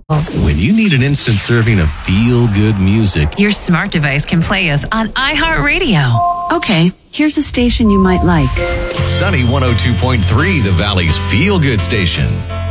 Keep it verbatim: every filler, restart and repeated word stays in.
When you need an instant serving of feel-good music, your smart device can play us on iHeartRadio. Okay, here's a station you might like. Sunny one oh two point three, the Valley's feel-good station.